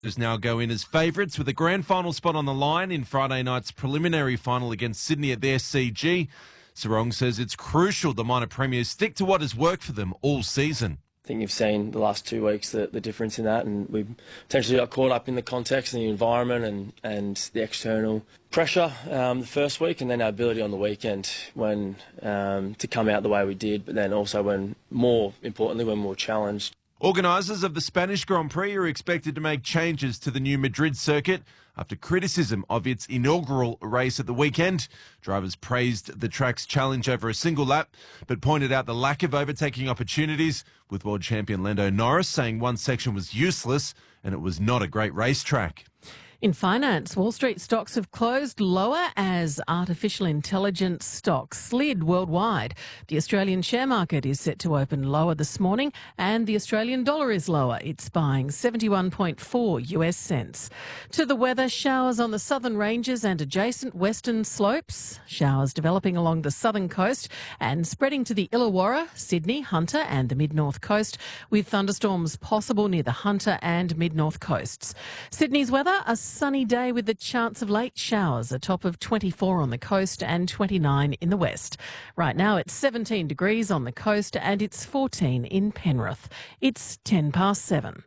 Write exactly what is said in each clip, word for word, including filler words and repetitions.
Is now go in as favourites with a grand final spot on the line in Friday night's preliminary final against Sydney at the S C G. Sarong says it's crucial the minor premiers stick to what has worked for them all season. I think you've seen the last two weeks the, the difference in that, and we potentially got caught up in the context and the environment and, and the external pressure um, the first week, and then our ability on the weekend when um, to come out the way we did, but then also when, more importantly, when we were challenged. Organisers of the Spanish Grand Prix are expected to make changes to the new Madrid circuit after criticism of its inaugural race at the weekend. Drivers praised the track's challenge over a single lap, but pointed out the lack of overtaking opportunities, with world champion Lando Norris saying one section was useless and it was not a great racetrack. In finance, Wall Street stocks have closed lower as artificial intelligence stocks slid worldwide. The Australian share market is set to open lower this morning and the Australian dollar is lower. It's buying seventy-one point four U S cents. To the weather, showers on the southern ranges and adjacent western slopes. Showers developing along the southern coast and spreading to the Illawarra, Sydney, Hunter and the mid-north coast, with thunderstorms possible near the Hunter and mid-north coasts. Sydney's weather, a sunny day with the chance of late showers, a top of twenty-four on the coast and twenty-nine in the west. Right now it's seventeen degrees on the coast and it's fourteen in Penrith. It's ten past seven.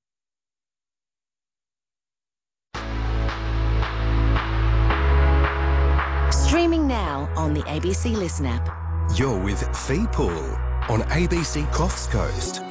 Streaming now on the A B C Listen app. You're with Fee Pool on A B C Coffs Coast.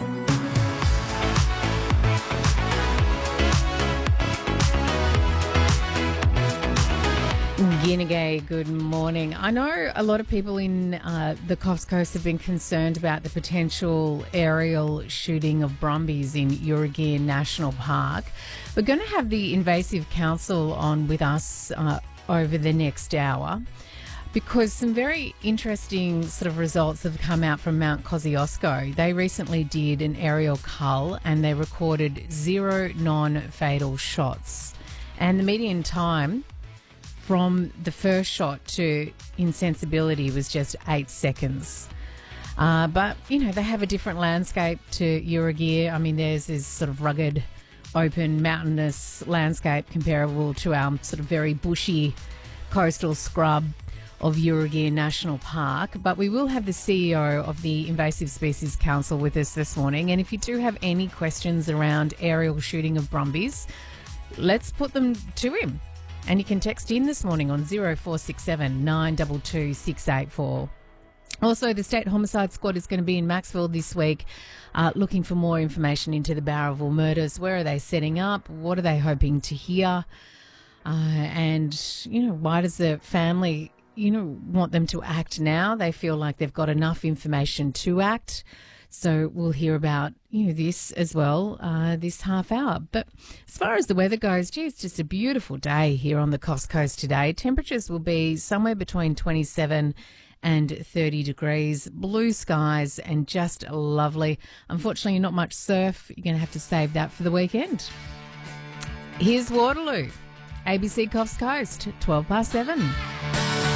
Ginagay, good morning. I know a lot of people in uh, the Coffs Coast have been concerned about the potential aerial shooting of brumbies in Urrugia National Park. We're going to have the Invasive Council on with us uh, over the next hour, because some very interesting sort of results have come out from Mount Kosciuszko. They recently did an aerial cull and they recorded zero non-fatal shots. And the median time from the first shot to insensibility was just eight seconds. Uh, but, you know, they have a different landscape to Urrugia. I mean, there's this sort of rugged, open, mountainous landscape comparable to our sort of very bushy coastal scrub of Urrugia National Park. But we will have the C E O of the Invasive Species Council with us this morning. And if you do have any questions around aerial shooting of brumbies, let's put them to him. And you can text in this morning on zero four six seven nine two two six eight four. Also, the State Homicide Squad is going to be in Maxwell this week uh, looking for more information into the Barraville murders. Where are they setting up? What are they hoping to hear? Uh, and, you know, why does the family, you know, want them to act now? They feel like they've got enough information to act. So we'll hear about, you know, this as well uh, this half hour. But as far as the weather goes, gee, it's just a beautiful day here on the Coast Coast today. Temperatures will be somewhere between twenty-seven and thirty degrees, blue skies and just lovely. Unfortunately, not much surf. You're going to have to save that for the weekend. Here's Waterloo, A B C Coast Coast, twelve past seven.